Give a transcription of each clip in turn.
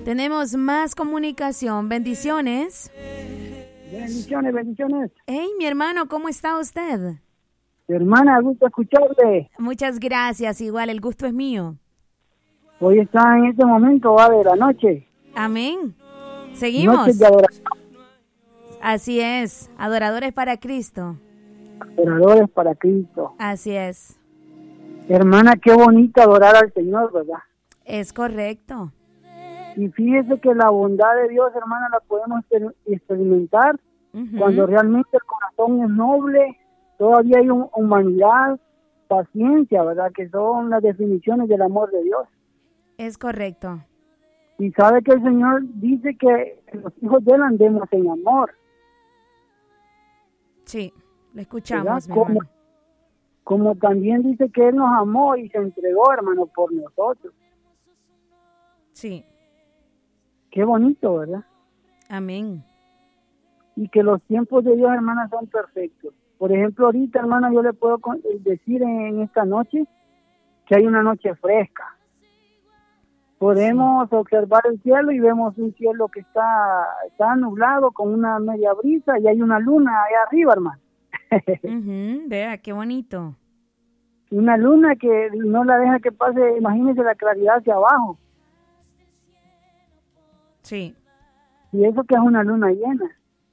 Tenemos más comunicación. Bendiciones. Bendiciones. Hey, mi hermano, ¿cómo está usted? Hermana, gusto escucharle. Muchas gracias. Igual, el gusto es mío. Hoy está en este momento, va de la noche. Amén. Seguimos. Noche de adoración. Así es. Adoradores para Cristo. Adoradores para Cristo. Así es. Hermana, qué bonito adorar al Señor, ¿verdad? Es correcto. Y fíjese que la bondad de Dios, hermana, la podemos experimentar cuando realmente el corazón es noble, todavía hay humanidad, paciencia, ¿verdad? Que son las definiciones del amor de Dios. Es correcto. Y sabe que el Señor dice que los hijos de Él andemos en amor. Sí, lo escuchamos, mi hermano. Como también dice que Él nos amó y se entregó, hermano, por nosotros. Sí. Qué bonito, ¿verdad? Amén. Y que los tiempos de Dios, hermana, son perfectos. Por ejemplo, ahorita, hermana, yo le puedo decir en esta noche que hay una noche fresca. Podemos observar el cielo y vemos un cielo que está nublado con una media brisa y hay una luna allá arriba, hermano. Vea, qué bonito. Una luna que no la deja que pase, imagínese la claridad hacia abajo. Sí. Y eso que es una luna llena.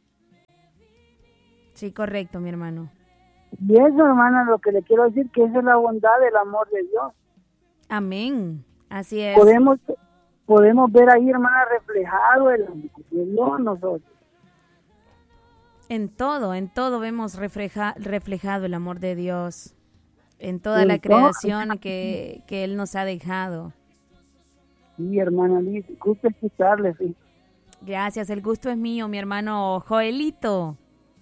Sí, correcto, mi hermano. Y eso, hermana, lo que le quiero decir, que esa es la bondad del amor de Dios. Amén. Así es. Podemos ver ahí, hermana, reflejado el amor de Dios en nosotros. En todo vemos reflejado el amor de Dios. En toda la creación que Él nos ha dejado. Sí, hermana Liz, gusto escucharle, sí. Gracias, el gusto es mío, mi hermano Joelito.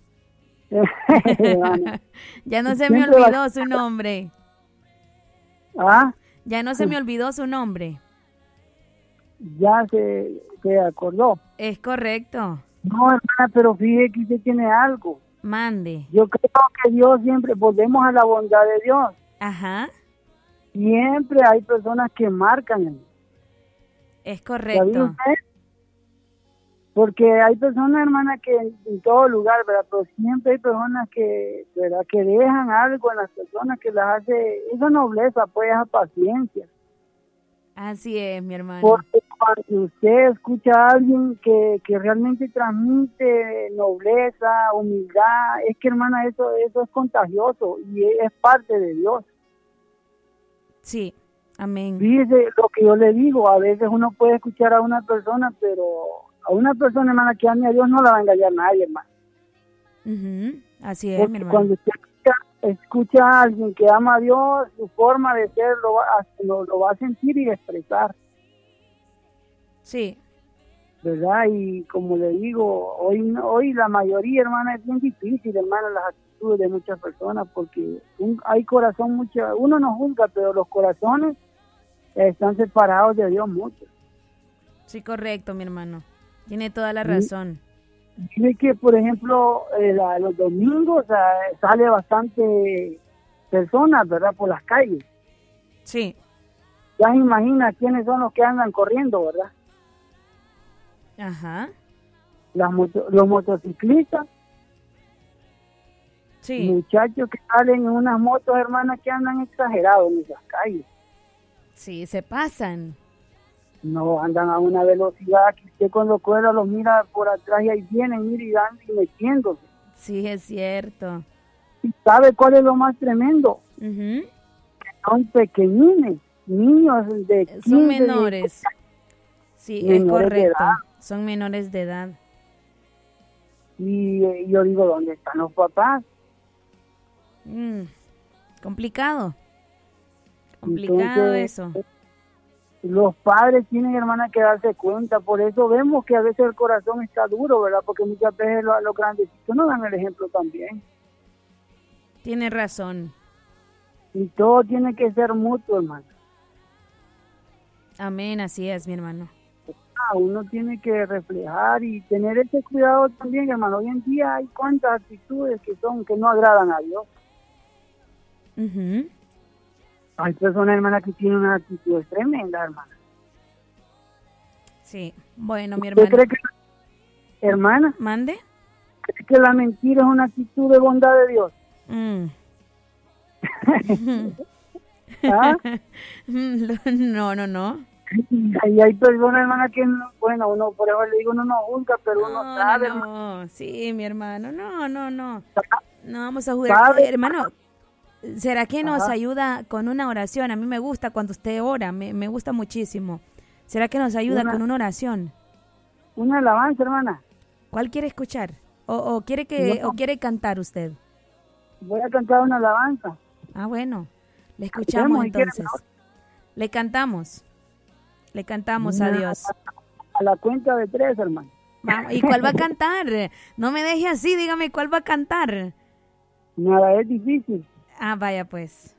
Ya no se me olvidó su nombre. ¿Ah? Ya no se me olvidó su nombre. Ya se acordó. Es correcto. No, hermana, pero fíjese que usted tiene algo. Mande. Yo creo que Dios siempre, volvemos a la bondad de Dios. Ajá. Siempre hay personas que marcan. Es correcto. Porque hay personas, hermana, que en todo lugar, ¿verdad? Pero siempre hay personas que, ¿verdad? Que dejan algo en las personas que las hace, esa nobleza, pues, esa paciencia. Así es, mi hermano. Porque cuando usted escucha a alguien que realmente transmite nobleza, humildad, es que, hermana, eso es contagioso y es parte de Dios. Sí, amén. Fíjese lo que yo le digo, a veces uno puede escuchar a una persona, pero a una persona, hermana, que ame a Dios no la va a engañar nadie, hermano. Así es, porque mi hermano. Cuando usted escucha a alguien que ama a Dios, su forma de ser lo va a sentir y expresar. Sí. ¿Verdad? Y como le digo, hoy la mayoría, hermana, es bien difícil, hermana, las actitudes de muchas personas, porque hay corazón, uno no juzga, pero los corazones están separados de Dios mucho. Sí, correcto, mi hermano. Tiene toda la razón. Dice que, por ejemplo, los domingos sale bastante personas, ¿verdad? Por las calles. Sí. Ya se imagina quiénes son los que andan corriendo, ¿verdad? Ajá. Los motociclistas. Sí. Muchachos que salen en unas motos, hermanas, que andan exagerados en esas calles. Sí, se pasan. No, andan a una velocidad que usted cuando cuela los mira por atrás y ahí vienen, mira, y andan y metiéndose. Sí, es cierto. ¿Y sabe cuál es lo más tremendo? Que son pequeñines, niños de 15, son menores. Sí, es correcto. Son menores de edad. Y yo digo, ¿dónde están los papás? Complicado. Complicado. Entonces, eso. Los padres tienen, hermana, que darse cuenta. Por eso vemos que a veces el corazón está duro, ¿verdad? Porque muchas veces los grandecitos no dan el ejemplo también. Tiene razón. Y todo tiene que ser mutuo, hermano. Amén, así es, mi hermano. Uno tiene que reflejar y tener ese cuidado también, hermano. Hoy en día hay cuantas actitudes que no agradan a Dios. Hay personas, hermana, que tienen una actitud tremenda, hermana. Sí. Bueno, mi ¿Usted hermano. cree que, hermana, ¿Mande? cree que la mentira es una actitud de bondad de Dios? Mm. ¿Ah? No, no, no. Y hay personas, hermana, que, bueno, uno, por eso le digo, uno no juzga, pero uno No, sabe, no, hermano. no. Sí, mi hermano. No, no, no. No vamos a jugar. ¿Sabe? Hermano, ¿será que nos Ajá. ayuda con una oración? A mí me gusta cuando usted ora, me gusta muchísimo. ¿Será que nos ayuda con una oración? Una alabanza, hermana. ¿Cuál quiere escuchar? ¿O quiere No, o quiere cantar usted? voy a cantar una alabanza. Ah, bueno. Le escuchamos Cantemos, si quieren, entonces. Le cantamos. Le cantamos a Una- Dios. a la cuenta de 3, hermano. Vamos. ¿Y cuál va a cantar? No me deje así, dígame cuál va a cantar. Nada es difícil. Ah, vaya pues.